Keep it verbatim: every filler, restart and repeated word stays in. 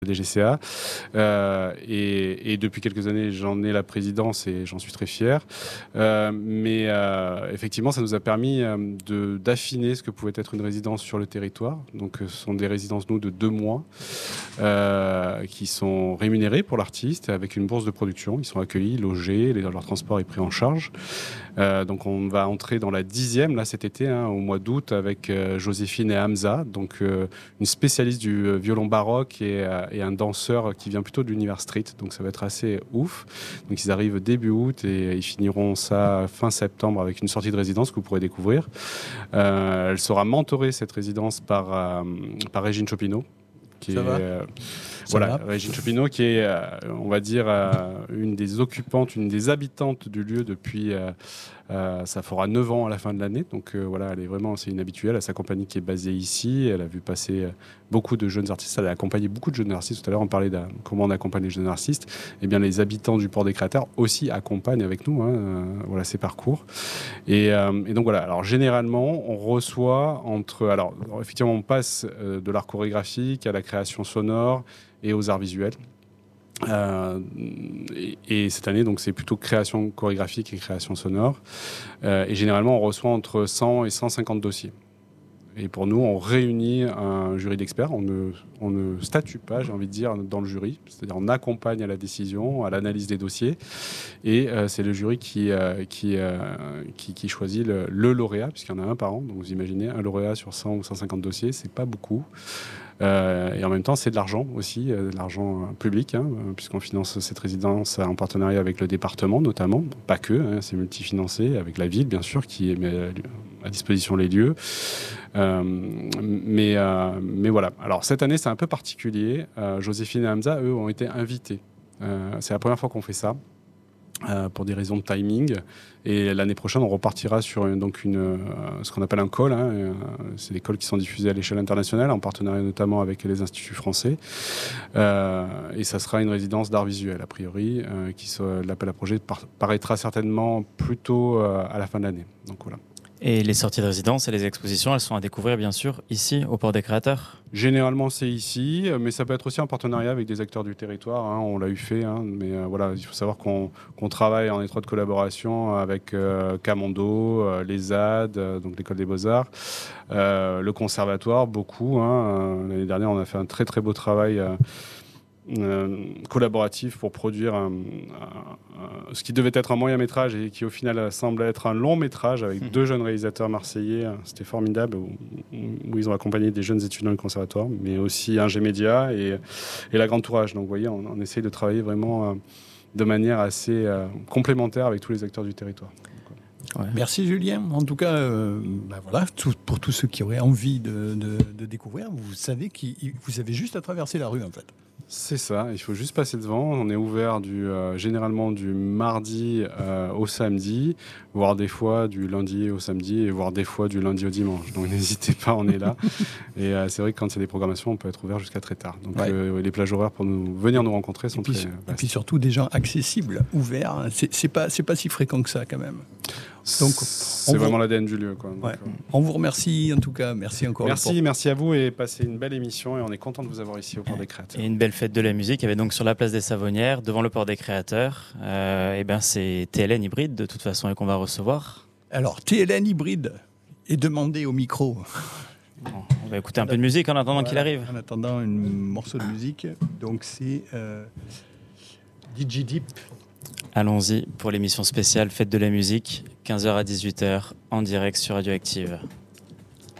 D G C A. Euh, et, et depuis quelques années, j'en ai la présidence et j'en suis très fier. Euh, mais euh, effectivement, ça nous a permis euh, de, d'affiner ce que pouvait être une résidence sur le territoire. Donc, ce sont des résidences, nous, de deux mois euh, qui sont rémunérées pour l'artiste avec une bourse de production. Ils sont accueillis, logés, les, leur transport est pris en charge. Euh, donc, on va entrer dans la dixième, là, cet été, hein, au mois d'août, avec euh, Joséphine et Hamza, donc euh, une spécialiste du euh, violon baroque et euh, et un danseur qui vient plutôt de l'univers street, donc ça va être assez ouf. Donc ils arrivent début août et ils finiront ça fin septembre avec une sortie de résidence que vous pourrez découvrir. Euh, elle sera mentorée, cette résidence, par, euh, par Régine Chopineau, qui ça est... va Euh, voilà, va. Régine Chopineau, qui est, euh, on va dire, euh, une des occupantes, une des habitantes du lieu depuis... Euh, Euh, ça fera neuf ans à la fin de l'année, donc euh, voilà, elle est vraiment, c'est une habituelle. Elle a sa compagnie qui est basée ici. Elle a vu passer euh, beaucoup de jeunes artistes. Elle a accompagné beaucoup de jeunes artistes. Tout à l'heure, on parlait de comment on accompagne les jeunes artistes. Eh bien, les habitants du Port des Créateurs aussi accompagnent avec nous, hein, euh, voilà, ces parcours. Et, euh, et donc voilà. Alors généralement, on reçoit entre, alors effectivement, on passe euh, de l'art chorégraphique à la création sonore et aux arts visuels. Euh, et, et cette année, donc, c'est plutôt création chorégraphique et création sonore. Euh, et généralement, on reçoit entre cent et cent cinquante dossiers. Et pour nous, on réunit un jury d'experts. On ne, on ne statue pas, j'ai envie de dire, dans le jury. C'est-à-dire, on accompagne à la décision, à l'analyse des dossiers. Et euh, c'est le jury qui, euh, qui, euh, qui, qui choisit le, le lauréat, puisqu'il y en a un par an. Donc, vous imaginez, un lauréat sur cent ou cent cinquante dossiers, c'est pas beaucoup. Euh, et en même temps, c'est de l'argent aussi, euh, de l'argent euh, public, hein, puisqu'on finance cette résidence en partenariat avec le département notamment, pas que, hein, c'est multifinancé, avec la ville bien sûr, qui met à disposition les lieux. Euh, mais, euh, mais voilà. Alors cette année, c'est un peu particulier. Euh, Joséphine et Hamza, eux, ont été invités. Euh, c'est la première fois qu'on fait ça. Euh, pour des raisons de timing. Et l'année prochaine, on repartira sur une, donc une, euh, ce qu'on appelle un call. Hein, euh, c'est des calls qui sont diffusés à l'échelle internationale, en partenariat notamment avec les instituts français. Euh, et ça sera une résidence d'art visuel, a priori, euh, qui soit, l'appel à projet par, paraîtra certainement plutôt euh, à la fin de l'année. Donc voilà. Et les sorties de résidence et les expositions, elles sont à découvrir bien sûr ici, au Port des Créateurs ? Généralement, c'est ici, mais ça peut être aussi en partenariat avec des acteurs du territoire. Hein, on l'a eu fait, hein, mais euh, voilà, il faut savoir qu'on, qu'on travaille en étroite collaboration avec euh, Camondo, euh, les Z A D, euh, donc l'École des Beaux-Arts, euh, le Conservatoire, beaucoup. Hein, euh, l'année dernière, on a fait un très très beau travail euh, euh, collaboratif pour produire un, un, un, ce qui devait être un moyen métrage et qui au final semble être un long métrage avec mmh. deux jeunes réalisateurs marseillais. C'était formidable, où, où ils ont accompagné des jeunes étudiants du conservatoire, mais aussi Ingé Média et, et La Grande Tourage. Donc vous voyez, on, on essaye de travailler vraiment euh, de manière assez euh, complémentaire avec tous les acteurs du territoire. Ouais. Merci Julien. En tout cas, euh, ben voilà, tout, pour tous ceux qui auraient envie de, de, de découvrir, vous savez que vous avez juste à traverser la rue en fait. C'est ça, il faut juste passer devant. On est ouvert du, euh, généralement du mardi euh, au samedi, voire des fois du lundi au samedi et voire des fois du lundi au dimanche. Donc n'hésitez pas, on est là. Et euh, c'est vrai que quand il y a des programmations, on peut être ouvert jusqu'à très tard. Donc ouais. euh, les plages horaires pour nous, venir nous rencontrer sont et puis, très... Et puis surtout des gens accessibles, ouverts. C'est, c'est, pas, c'est pas si fréquent que ça quand même. Donc, c'est vraiment vous... l'A D N du lieu. Quoi. Donc, ouais. euh... On vous remercie en tout cas. Merci encore. Merci, merci à vous et passez une belle émission. Et on est content de vous avoir ici au Port des Créateurs. Et une belle fête de la musique. Il y avait donc sur la place des Savonnières, devant le Port des Créateurs. Euh, et ben c'est T L N Hybride de toute façon et qu'on va recevoir. Alors T L N Hybride est demandé au micro. Bon, on va écouter un peu de musique en attendant voilà, qu'il arrive. En attendant un morceau de musique. Donc c'est euh, D J Deep. Allons-y pour l'émission spéciale Fête de la musique, quinze heures à dix-huit heures, en direct sur Radioactive.